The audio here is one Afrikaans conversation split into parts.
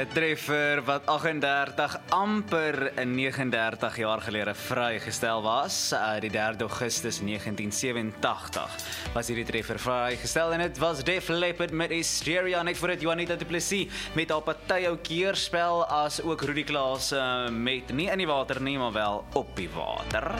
'n treffer wat 38 amper 39 jaar gelede vrygestel was. Die 3 Augustus 1987 was hierdie treffer vrygestel en dit was Def Leppard met Hysteria, net voor dit Juanita Du Plessis met haar Pateo keerspel, as ook Rudy Klaas met nie in die water nie, maar wel op die water.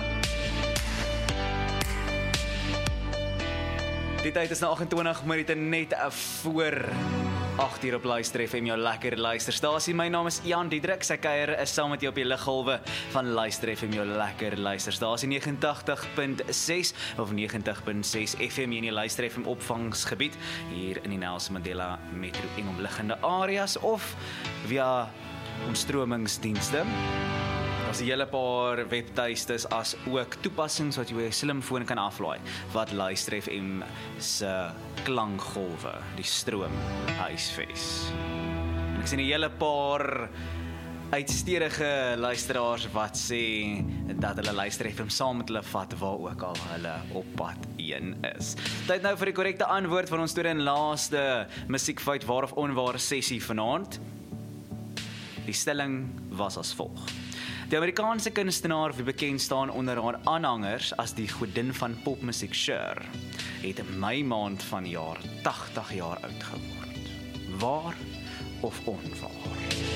Die tyd is na 28 minute net voor 8 uur op Luister FM, jou lekker luisterstasie. My naam is Ian Diedrich, sy kuier is saam met jou op die liggolwe van Luister FM, jou lekker luisterstasie 89.6 of 90.6 FM in die Luister FM opvangsgebied hier in die Nelson Mandela Metro en omliggende areas of via ons stromingsdienste. Ons het 'n hele paar webtuistes as ook toepassings wat jy op jou slimfoon kan aflaai wat Luister FM se klankgolwe, die stroom, huisves. En ek sien 'n hele paar uitstedige luisteraars wat sê dat hulle Luister FM saam met hulle vat waar ook al hulle op pad heen is. Tyd nou vir die korrekte antwoord van ons tweede en laaste musiekfeit waar of onware sessie vanaand. Die stelling was as volg. Die Amerikaanse kunstenaar wie bekend staan onder haar aanhangers as die godin van popmusiek Cher, het in Mei maand van jaar 80 jaar oud geword. Waar of onwaar?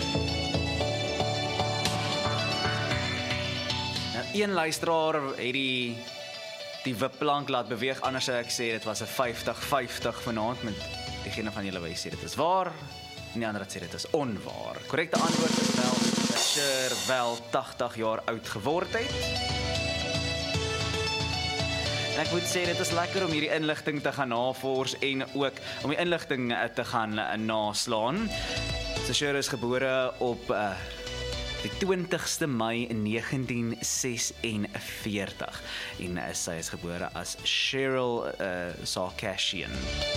Nou, een luisteraar het die wipplank laat beweeg, anders sou ek sê dit was 'n 50-50 vanaand met diegene van julle wat sê dit is waar, en die ander wat sê dit is onwaar. Korrekte antwoord is wel dat Cher wel 80 jaar oud geword het. En ek moet sê, dit is lekker om hierdie inligting te gaan navors en ook om die inligting te gaan naslaan. So Cher is gebore op die 20ste Mei 1946 en sy is gebore as Cheryl Sarkisian.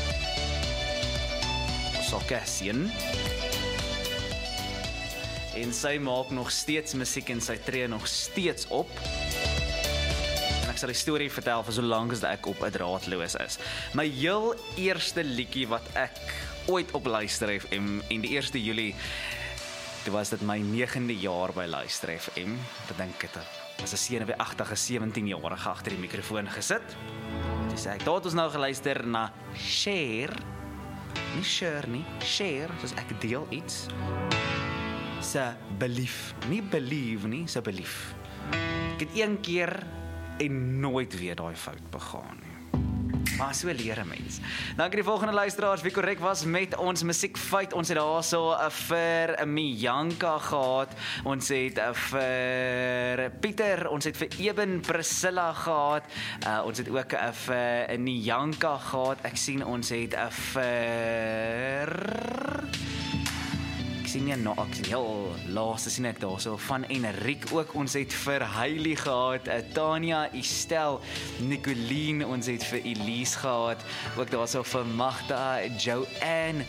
En sy maak nog steeds musiek en sy tree nog steeds op. En ek sal die storie vertel vir so lank as ek op 'n draadloos is. My heel eerste liedjie wat ek ooit op Luister FM en die 1 Julie, dit was dit my 9de jaar by Luister FM. Ek dink dit was 'n senuweeagtige 17-jarige agter die mikrofoon gesit. Dis ek het ons nou geluister na Cher. Nie Cher nie, Cher, soos ek deel iets. Sy belief, nie believe nie, sy belief. Ek het een keer en nooit weer daai fout begaan nie. Maar so leer 'n mens. Dankie die volgende luisteraars wie korrek was met ons musiekfeit. Ons het daarso vir Mianka gehad. Ons het vir Pieter, ons het vir Eben Priscilla gehad. Ons het ook vir Nianka gehad. Ek sien ons het vir ek sien heel laaste sien ek daarso van Enrique ook. Ons het vir Hailey gehad, Tanya, Estelle, Nicoline, ons het vir Elise gehad, ook daarso vir Magda, Joanne,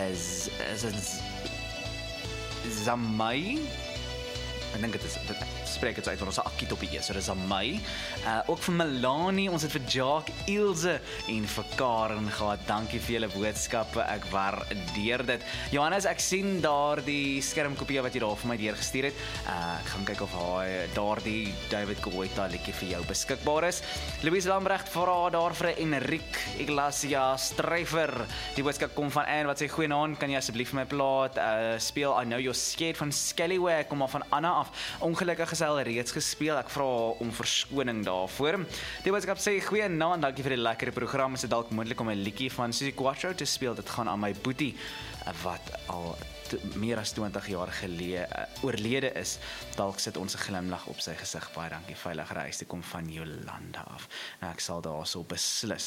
Zamai. Ek dink dit is spreek dit uit van ons akkiet op die so dis aan my. Ook vir Melanie, ons het vir Jacques, Ilse en vir Karen gehad. Dankie vir julle boodskappe, ek waardeer dit. Johannes, ek sien daar die skermkopie wat jy daar vir my deurgestuur het. Ek gaan kyk of daardie David Guetta liedjie vir jou beskikbaar is. Louise Lambrecht vra daar vir Enrique Iglesias treffer. Die boodskap kom van Anne wat sê goeienaand, kan jy asseblief vir my plaat speel I Know You're Scared van Scallywag, kom maar van Anna af. Ongelukkig is hy al reeds gespeel, ek vra om verskoning daarvoor. Die boodskap sê goeienaand, dankie vir die lekkere program. Is dit dalk moontlik om 'n liedjie van Susie Quatro te speel? Dit gaan aan my boetie wat al meer as 20 jaar gelede oorlede is. Dalk sit ons 'n glimlag op sy gesig. Baie dankie. Veilige reis te kom van Jolanda af. Nou, ek sal daarso beslis